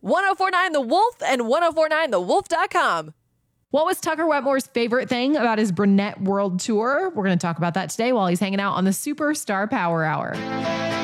1049 The Wolf and 1049thewolf.com. What was Tucker Wetmore's favorite thing about his Brunette World Tour? We're going to talk about that today while he's hanging out on the Superstar Power Hour.